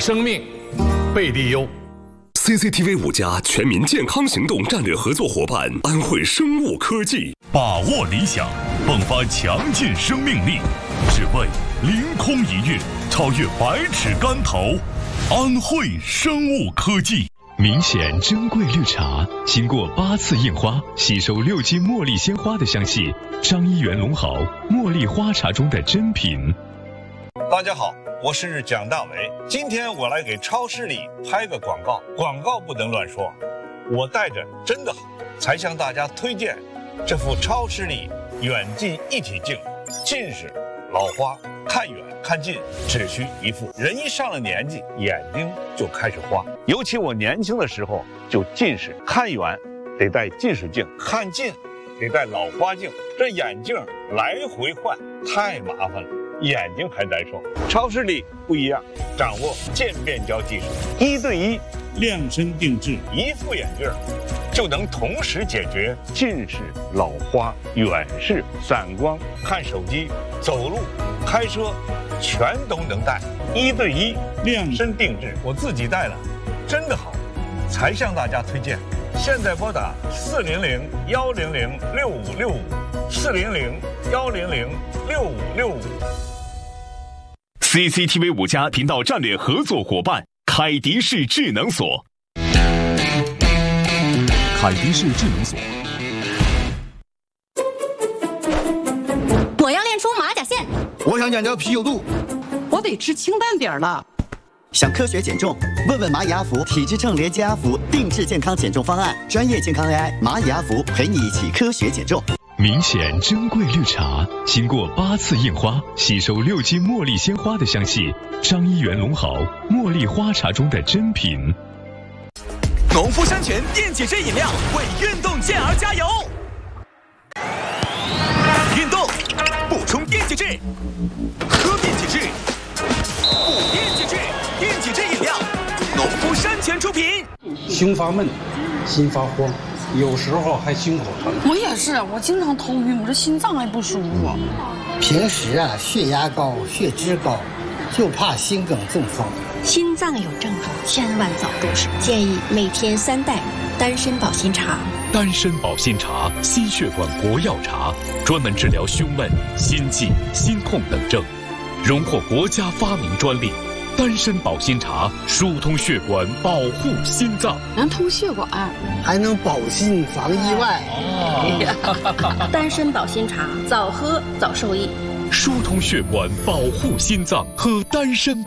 生命被利用。 CCTV 5+全民健康行动战略合作伙伴安慧生物科技， 把握理想，迸发强劲生命力，只为凌空一跃，超越百尺竿头。安慧生物科技。 明显珍贵绿茶，经过8次印花，吸收6斤茉莉鲜花的香气。张一元龙好，茉莉花茶中的珍品。 大家好，我是蒋大为。今天我来给超市里拍个广告，广告不能乱说。我带着真的好，才向大家推荐这副超视力远近一体镜。近视、老花，看远看近只需一副。人一上了年纪，眼睛就开始花。尤其我年轻的时候就近视，看远得戴近视镜，看近得戴老花镜，这眼镜来回换太麻烦了，眼睛还难受。超视力不一样，掌握渐变焦技术，1对1量身定制，一副眼镜就能同时解决近视、老花、远视、散光、看手机、走路、开车，全都能戴。1对1量身定制，我自己戴了，真的好，才向大家推荐。现在拨打400-100-6565，400-100-6565。 CCTV 5+频道战略合作伙伴凯迪士智能锁。 凯迪士智能锁。 我要练出马甲线。 我想减掉啤酒肚。 我得吃清淡点了。 想科学减重？问问蚂蚁阿福体脂秤连接阿福定制健康减重方案，专业健康 AI 蚂蚁阿福陪你一起科学减重。 明显珍贵绿茶，经过8次印花，吸收6斤茉莉鲜花的香气。张一元龙好，茉莉花茶中的珍品。 农夫山泉电解质饮料为运动健儿加油！运动补充电解质，喝电解质，补电解质，电解质饮料，农夫山泉出品。 胸发闷，心发慌，有时候还心口疼。 我也是，我经常头晕，我这心脏还不舒服。 平时血压高、血脂高，就怕心梗中风。 心脏有症状，千万早重视。建议每天3袋丹参保心茶。 丹参保心茶，心血管国药茶，专门治疗胸闷、心悸、心痛等症，荣获国家发明专利。丹参保心茶疏通血管，保护心脏， 能通血管， 还能保心防意外。 丹参保心茶，早喝早受益。 疏通血管，保护心脏，喝丹参